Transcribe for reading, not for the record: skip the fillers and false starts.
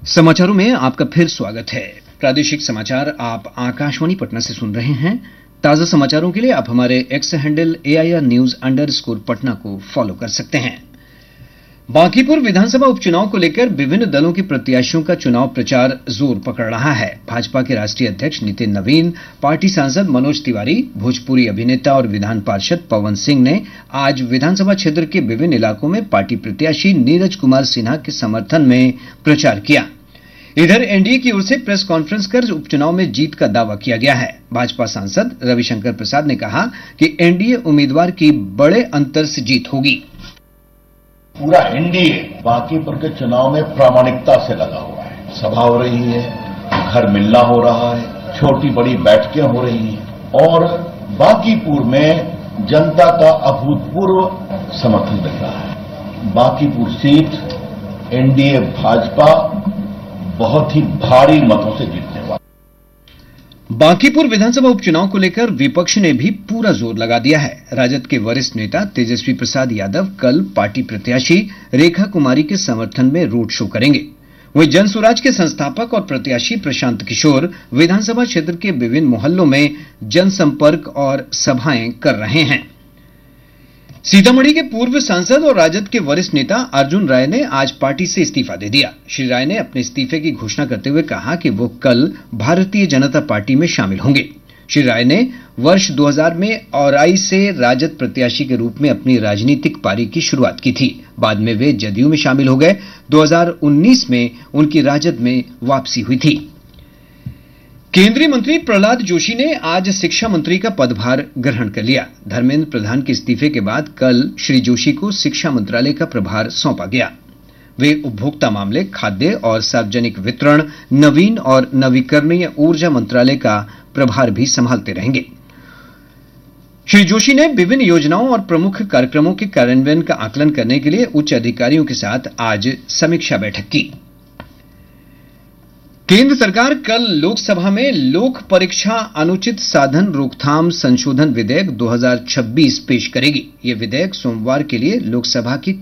समाचारों में आपका फिर स्वागत है। प्रादेशिक समाचार आप आकाशवाणी पटना से सुन रहे हैं। ताजा समाचारों के लिए आप हमारे एक्स हैंडल AIR_News_पटना को फॉलो कर सकते हैं। बांकीपुर विधानसभा उपचुनाव को लेकर विभिन्न दलों के प्रत्याशियों का चुनाव प्रचार जोर पकड़ रहा है। भाजपा के राष्ट्रीय अध्यक्ष नितिन नवीन, पार्टी सांसद मनोज तिवारी, भोजपुरी अभिनेता और विधान पार्षद पवन सिंह ने आज विधानसभा क्षेत्र के विभिन्न इलाकों में पार्टी प्रत्याशी नीरज कुमार सिन्हा के समर्थन में प्रचार किया। इधर एनडीए की ओर से प्रेस कॉन्फ्रेंस कर उपचुनाव में जीत का दावा किया गया है। भाजपा सांसद रविशंकर प्रसाद ने कहा कि एनडीए उम्मीदवार की बड़े अंतर से जीत होगी। पूरा एनडीए बांकीपुर के चुनाव में प्रामाणिकता से लगा हुआ है। सभा हो रही है, घर मिलना हो रहा है, छोटी बड़ी बैठकें हो रही हैं और बांकीपुर में जनता का अभूतपूर्व समर्थन मिल रहा है। बांकीपुर सीट एनडीए भाजपा बहुत ही भारी मतों से जीतने वाला। बांकीपुर विधानसभा उपचुनाव को लेकर विपक्ष ने भी पूरा जोर लगा दिया है। राजद के वरिष्ठ नेता तेजस्वी प्रसाद यादव कल पार्टी प्रत्याशी रेखा कुमारी के समर्थन में रोड शो करेंगे। वहीं जन स्वराज के संस्थापक और प्रत्याशी प्रशांत किशोर विधानसभा क्षेत्र के विभिन्न मोहल्लों में जनसंपर्क और सभाएं कर रहे हैं। सीतामढ़ी के पूर्व सांसद और राजद के वरिष्ठ नेता अर्जुन राय ने आज पार्टी से इस्तीफा दे दिया। श्री राय ने अपने इस्तीफे की घोषणा करते हुए कहा कि वो कल भारतीय जनता पार्टी में शामिल होंगे। श्री राय ने वर्ष 2000 में औराई से राजद प्रत्याशी के रूप में अपनी राजनीतिक पारी की शुरुआत की थी। बाद में वे जदयू में शामिल हो गए। 2019 में उनकी राजद में वापसी हुई थी। केंद्रीय मंत्री प्रहलाद जोशी ने आज शिक्षा मंत्री का पदभार ग्रहण कर लिया। धर्मेंद्र प्रधान के इस्तीफे के बाद कल श्री जोशी को शिक्षा मंत्रालय का प्रभार सौंपा गया। वे उपभोक्ता मामले, खाद्य और सार्वजनिक वितरण, नवीन और नवीकरणीय ऊर्जा मंत्रालय का प्रभार भी संभालते रहेंगे। श्री जोशी ने विभिन्न योजनाओं और प्रमुख कार्यक्रमों के कार्यान्वयन का आकलन करने के लिए उच्च अधिकारियों के साथ आज समीक्षा बैठक की। केंद्र सरकार कल लोकसभा में लोक परीक्षा अनुचित साधन रोकथाम संशोधन विधेयक 2026 पेश करेगी। यह विधेयक सोमवार के लिए लोकसभा की